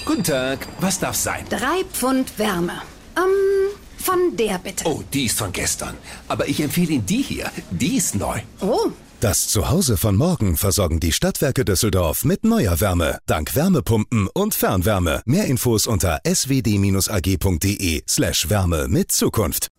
Guten Tag, was darf's sein? 3 Pfund Wärme. Von der bitte. Oh, die ist von gestern. Aber ich empfehle Ihnen die hier. Die ist neu. Oh. Das Zuhause von morgen versorgen die Stadtwerke Düsseldorf mit neuer Wärme. Dank Wärmepumpen und Fernwärme. Mehr Infos unter swd-ag.de/Wärme mit Zukunft.